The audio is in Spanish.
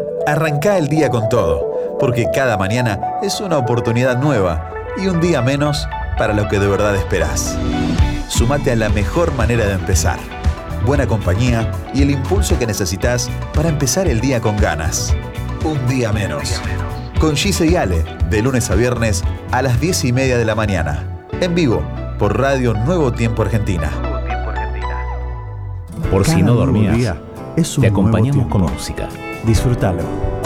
Arrancá el día con todo, porque cada mañana es una oportunidad nueva y un día menos para lo que de verdad esperás. Sumate a la mejor manera de empezar. Buena compañía y el impulso que necesitas para empezar el día con ganas. Un día menos. Con Gise y Ale, de lunes a viernes a las 10:30 de la mañana. En vivo, por Radio Nuevo Tiempo Argentina. Por si no dormías, es un te acompañamos nuevo con tiempo. música. Disfrútalo.